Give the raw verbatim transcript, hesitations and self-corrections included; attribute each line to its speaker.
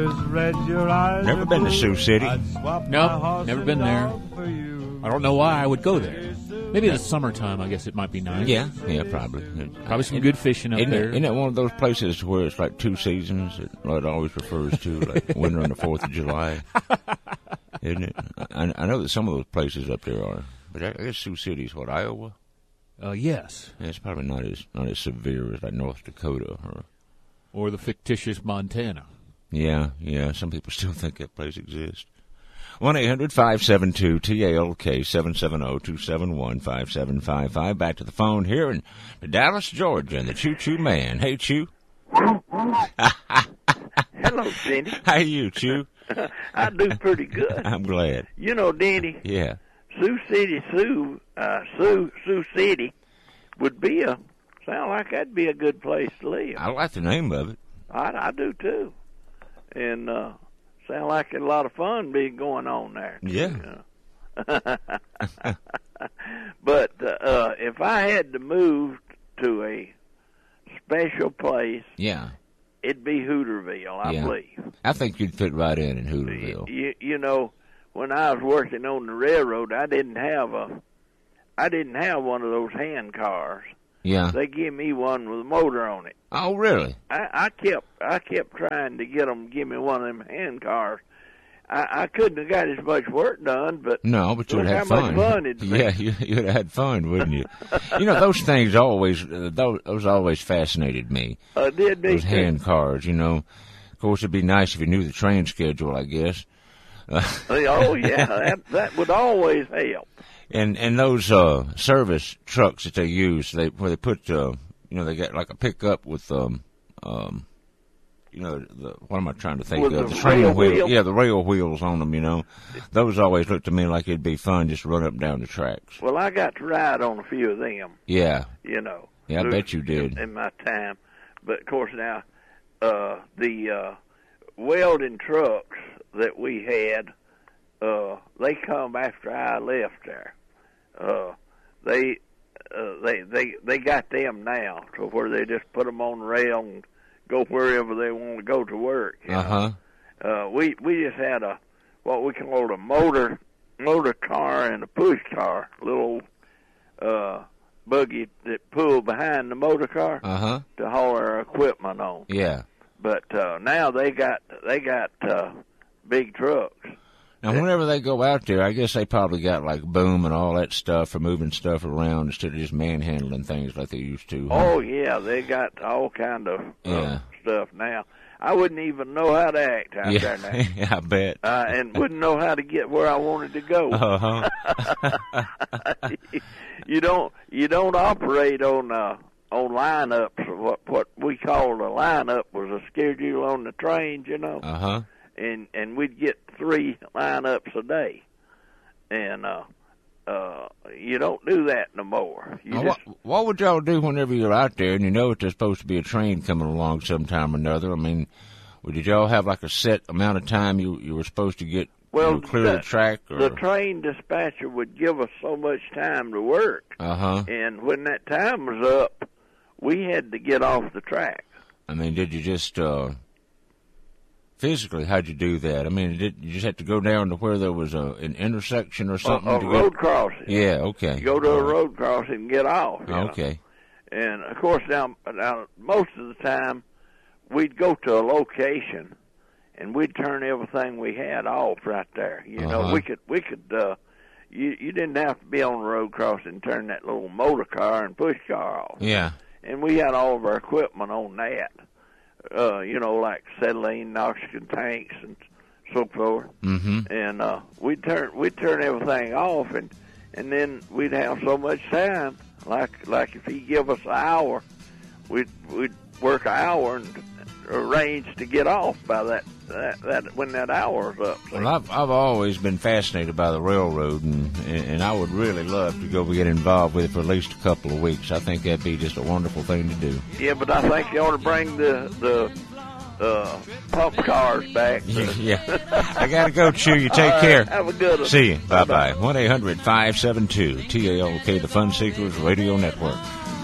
Speaker 1: always read your eyes.
Speaker 2: Never been to Sioux City.
Speaker 3: Nope, never been there. I don't know why I would go there. Maybe in the summertime, I guess it might be nice.
Speaker 2: Yeah, yeah, probably.
Speaker 3: Probably some good fishing up
Speaker 2: isn't
Speaker 3: there.
Speaker 2: It, isn't it one of those places where it's like two seasons that it always refers to, like winter and the fourth of July? Isn't it? I, I know that some of those places up there are, but I guess Sioux City is what, Iowa?
Speaker 3: Uh, yes.
Speaker 2: Yeah, it's probably not as not as severe as like North Dakota or
Speaker 3: or the fictitious Montana.
Speaker 2: Yeah, yeah. Some people still think that place exists. One eight hundred five seven two T A L K seven seven zero two seven one five seven five five. Back to the phone here in Dallas, Georgia, and the Choo Choo Man. Hey, Choo.
Speaker 4: Hello, Cindy.
Speaker 2: How you, Choo?
Speaker 4: I do pretty good.
Speaker 2: I'm glad.
Speaker 4: You know, Danny.
Speaker 2: Yeah.
Speaker 4: Sioux City, Sioux, uh, Sioux, Sioux City would be a sound like that'd be a good place to live.
Speaker 2: I like the name of it.
Speaker 4: I, I do too, and uh, sound like a lot of fun be going on there. Too,
Speaker 2: yeah.
Speaker 4: You know? But uh, if I had to move to a special place,
Speaker 2: yeah,
Speaker 4: it'd be Hooterville, I
Speaker 2: yeah.
Speaker 4: believe.
Speaker 2: I think you'd fit right in in Hooterville.
Speaker 4: You, you know, when I was working on the railroad, I didn't have a, I didn't have one of those hand cars.
Speaker 2: Yeah.
Speaker 4: They gave me one with a motor on it.
Speaker 2: Oh, really?
Speaker 4: I, I kept, I kept trying to get them to give me one of them hand cars. I, I couldn't have got as much work done, but
Speaker 2: no, but you would have
Speaker 4: how
Speaker 2: fun.
Speaker 4: Much fun it'd be.
Speaker 2: Yeah, you, you'd have had fun, wouldn't you? You know, those things always, uh, those, those always fascinated me.
Speaker 4: Uh, did me
Speaker 2: Those
Speaker 4: too.
Speaker 2: hand cars, you know. Of course, it'd be nice if you knew the train schedule, I guess. Uh,
Speaker 4: oh yeah, that that would always help.
Speaker 2: And and those uh, service trucks that they use, they where they put, uh, you know, they got like a pickup with, um, um, you know, the, what am I trying to think
Speaker 4: With
Speaker 2: of?
Speaker 4: the
Speaker 2: The train
Speaker 4: rail
Speaker 2: wheel,
Speaker 4: wheel?
Speaker 2: yeah, the rail wheels on them. You know, those always looked to me like it'd be fun just to run up and down the tracks.
Speaker 4: Well, I got to ride on a few of them.
Speaker 2: Yeah,
Speaker 4: You know.
Speaker 2: yeah, I bet you did.
Speaker 4: In, in my time, but of course now, uh, the uh, welding trucks that we had, uh, they come after I left there. Uh, they, uh, they, they, they got them now, to where they just put them on the rail and go wherever they want to go to work. You
Speaker 2: Uh huh.
Speaker 4: know? Uh, we we just had a what we called a motor motor car and a push car, little uh, buggy that pulled behind the motor car
Speaker 2: Uh huh.
Speaker 4: to haul our equipment on.
Speaker 2: Yeah.
Speaker 4: But uh, now they got they got uh, big trucks.
Speaker 2: Now, whenever they go out there, I guess they probably got like boom and all that stuff for moving stuff around instead of just manhandling things like they used to. Huh?
Speaker 4: Oh yeah, they got all kind of uh,
Speaker 2: Yeah.
Speaker 4: stuff now. I wouldn't even know how to act out
Speaker 2: yeah,
Speaker 4: there now,
Speaker 2: yeah, I bet.
Speaker 4: uh, and wouldn't know how to get where I wanted to go.
Speaker 2: Uh huh.
Speaker 4: you don't you don't operate on uh, on lineups. What what we called a lineup was a schedule on the trains, you know,
Speaker 2: Uh huh.
Speaker 4: and and we'd get three lineups a day, and uh, uh, you don't do that no more. You
Speaker 2: Now,
Speaker 4: just,
Speaker 2: what, what would y'all do whenever you're out there and you know that there's supposed to be a train coming along sometime or another? I mean, well, did y'all have like a set amount of time you you were supposed to get
Speaker 4: well,
Speaker 2: you know, clear
Speaker 4: the,
Speaker 2: the track? Or?
Speaker 4: the train dispatcher would give us so much time to work,
Speaker 2: Uh huh.
Speaker 4: and when that time was up, we had to get off the track.
Speaker 2: I mean, did you just uh, physically? How'd you do that? I mean, did you just have to go down to where there was a an intersection or something?
Speaker 4: A, a
Speaker 2: to
Speaker 4: road
Speaker 2: get...
Speaker 4: crossing.
Speaker 2: Yeah. Okay.
Speaker 4: You go to a road crossing and get off. you know.
Speaker 2: Okay.
Speaker 4: And of course, now, now most of the time, we'd go to a location, and we'd turn everything we had off right there. You know,
Speaker 2: Uh-huh.
Speaker 4: we could we could. Uh, you you didn't have to be on the road crossing and turn that little motor car and push car off.
Speaker 2: Yeah.
Speaker 4: And we had all of our equipment on that. Uh, you know, like acetylene, oxygen tanks, and so forth.
Speaker 2: Mm-hmm.
Speaker 4: And uh, we'd turn we'd turn everything off, and and then we'd have so much time. Like like if he give us an hour, we'd we'd work an hour and arrange to get off by that that, that when that hour's up. See?
Speaker 2: Well, I've I've always been fascinated by the railroad, and and I would really love to go get involved with it for at least a couple of weeks. I think that'd be just a wonderful thing to do.
Speaker 4: Yeah, but I think you ought to bring the the uh, pump cars back.
Speaker 2: Yeah, I gotta go, Chew. You take
Speaker 4: All right,
Speaker 2: care.
Speaker 4: have a good one.
Speaker 2: See you. Bye bye. One eight hundred five seven two T A L K, the Fun Seekers Radio Network.